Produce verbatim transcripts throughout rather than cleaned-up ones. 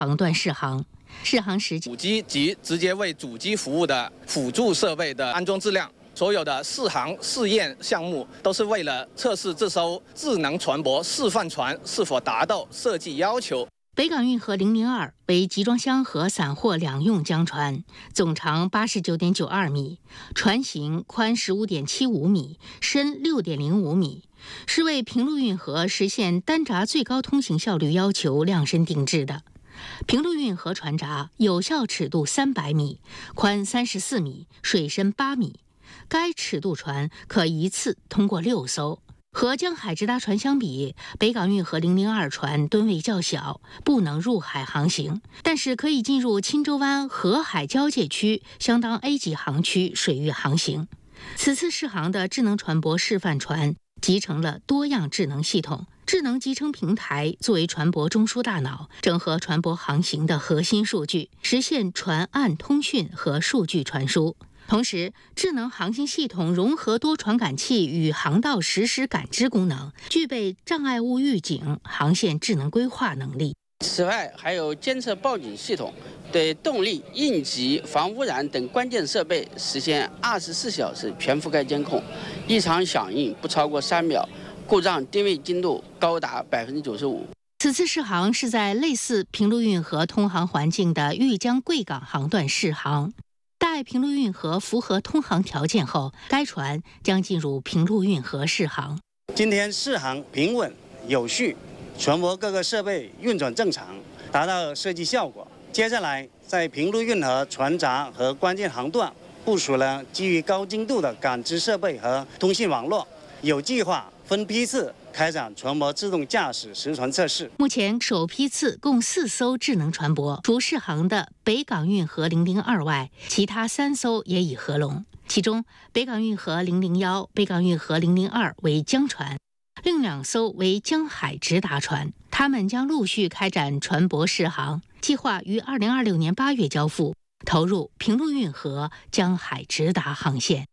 航段试航。试航时主机及直接为主机服务的辅助设备的安装质量，所有的试航试验项目都是为了测试这艘智能船舶示范船是否达到设计要求。 北港运河零零二为集装箱和散货两用浆船，总长八十九点九二米，船型宽十五点七五米，深六点零五米，是为平陆运河实现单闸最高通行效率要求量身定制的。平陆运河船闸有效尺度三百米，宽三十四米，水深八米。该尺度船可一次通过六艘。和江海直达船相比，北港运河零零二船吨位较小，不能入海航行，但是可以进入钦州湾河海交界区，相当 A 级航区水域航行。此次试航的智能船舶示范船集成了多样智能系统，智能集成平台作为船舶中枢大脑，整合船舶航行的核心数据，实现船岸通讯和数据传输。同时，智能航行系统融合多传感器与航道实时感知功能，具备障碍物预警、航线智能规划能力。 此外，还有监测报警系统，对动力、应急、防污染等关键设备实现二十四小时全覆盖监控，异常响应不超过三秒，故障定位精度高达百分之九十五。 此次试航是在类似平陆运河通航环境的豫江贵港航段试航。待平陆运河符合通航条件后，该船将进入平陆运河试航。 今天试航平稳有序，船舶各个设备运转正常，达到设计效果。接下来，在平陆运河船闸和关键航段部署了基于高精度的感知设备和通信网络，有计划分批次开展船舶自动驾驶实船测试。 目前首批次共四艘智能船舶，除试航的北港运河零零二外，其他三艘也已合龙。其中，北港运河零零一、北港运河零零二为江船，另两艘为江海直达船。它们将陆续开展船舶试航，计划于二零二六年八月交付，投入平陆运河江海直达航线。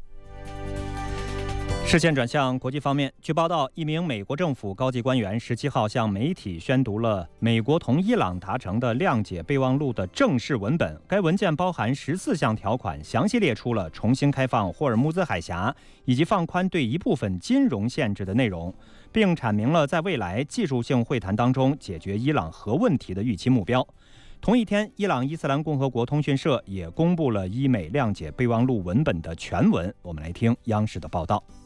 视线转向国际方面，据报道，一名美国政府高级官员十七号向媒体宣读了美国同伊朗达成的谅解备忘录的正式文本。该文件包含十四项条款，详细列出了重新开放霍尔木兹海峡以及放宽对一部分金融限制的内容，并阐明了在未来技术性会谈当中解决伊朗核问题的预期目标。同一天，伊朗伊斯兰共和国通讯社也公布了伊美谅解备忘录文本的全文。我们来听央视的报道。